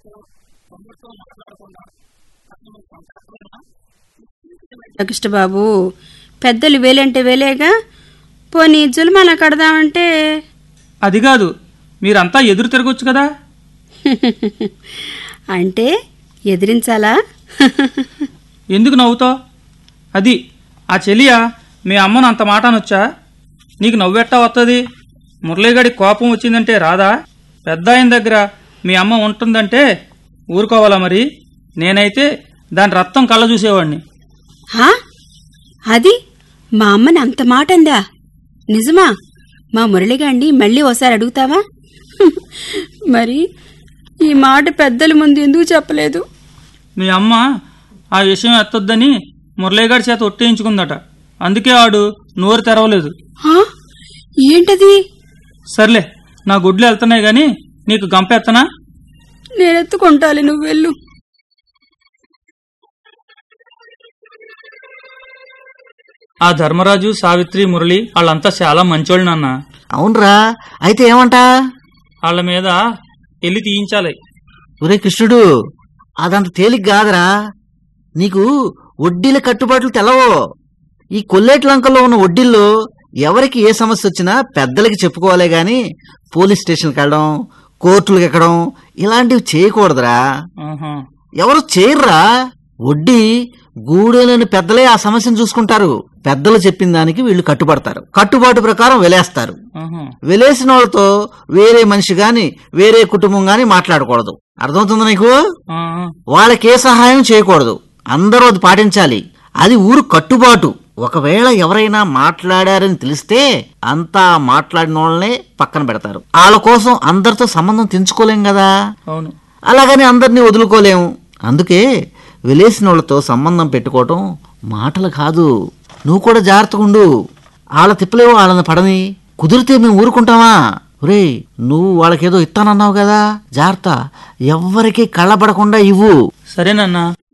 కృష్ణబాబు, పెద్దలు వేలంటే వేలేగా, పోనీ జుల్మానా కడదామంటే. అది కాదు, మీరంతా ఎదురు తిరగొచ్చు కదా. అంటే ఎదిరించాలా? ఎందుకు నవ్వుతావు? అది ఆ చెలియా మీ అమ్మను అంత మాట అనొచ్చా? నీకు నవ్వెట్టా వస్తుంది? మురళీగాడి కోపం వచ్చిందంటే రాదా? పెద్ద ఆయన దగ్గర మీ అమ్మ ఉంటుందంటే ఊరుకోవాలా మరి? నేనైతే దాని రక్తం కళ్ళ చూసేవాడిని. అది మా అమ్మని అంత మాట అందా? నిజమా? మా మురళిగాడిని మళ్ళీ ఓసారి అడుగుతావా? మరి ఈ మాట పెద్దల ముందు ఎందుకు చెప్పలేదు? మీ అమ్మ ఆ విషయం ఎత్తొద్దని మురళీగాడి చేత ఒట్టేయించుకుందట. అందుకే ఆడు నోరు తెరవలేదు. ఏంటది? సర్లే, నా గుడ్లు వెళ్తున్నాయి గాని నీకు గంపెత్తనా? నేనెత్తుకుంటాలి, నువ్వు వెళ్ళు. ఆ ధర్మరాజు, సావిత్రి, మురళి వాళ్ళంతా చాలా మంచోళ్ళు నాన్న. అవునరా, అయితే ఏమంటా? వాళ్ళ మీద పెళ్లి తీయించాలి. ఒరే కృష్ణుడు, అదంత తేలిక కాదురా. నీకు వడ్డీల కట్టుబాట్లు తెలవో. ఈ కొల్లేట్లంకలో ఉన్న వడ్డీల్లో ఎవరికి ఏ సమస్య వచ్చినా పెద్దలకి చెప్పుకోవాలే గాని పోలీస్ స్టేషన్కి వెళ్ళడం, కోర్టులకు ఎక్కడం ఇలాంటివి చేయకూడదురా. ఎవరు చేయర్రా. వడ్డీ గూడెలోని పెద్దలే ఆ సమస్యను చూసుకుంటారు. పెద్దలు చెప్పిన దానికి వీళ్ళు కట్టుబడతారు. కట్టుబాటు ప్రకారం వెలేస్తారు. వెలేసిన వాళ్ళతో వేరే మనిషి గాని వేరే కుటుంబం గాని మాట్లాడకూడదు. అర్థమవుతుంది నీకు? వాళ్ళకే సహాయం చేయకూడదు. అందరూ అది పాటించాలి. అది ఊరు కట్టుబాటు. ఒకవేళ ఎవరైనా మాట్లాడారని తెలిస్తే అంతా మాట్లాడిన వాళ్ళనే పక్కన పెడతారు. వాళ్ళ కోసం అందరితో సంబంధం తెంచుకోలేం కదా. అలాగని అందరినీ వదులుకోలేము. అందుకే వెలేసిన వాళ్ళతో సంబంధం పెట్టుకోవటం మాటలు కాదు. నువ్వు కూడా జాగ్రత్తగా ఉండు. వాళ్ళ తిప్పలేవు, వాళ్ళని పడని. కుదిరితే మేము ఊరుకుంటామా? ఒరే, నువ్వు వాళ్ళకేదో ఇస్తానన్నావు కదా, జాగ్రత్త. ఎవ్వరికీ కళ్ళబడకుండా ఇవ్వు. సరేనన్నా.